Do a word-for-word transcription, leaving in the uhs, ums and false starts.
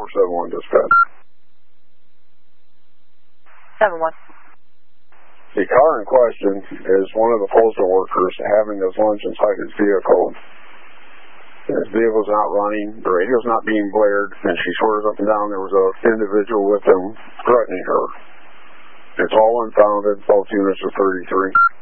seven one dispatch. seven one. The car in question is one of the postal workers having his lunch inside his vehicle. His vehicle's not running, the radio's not being blared, and she swears up and down there was an individual with him threatening her. It's all unfounded. Both units are thirty-three.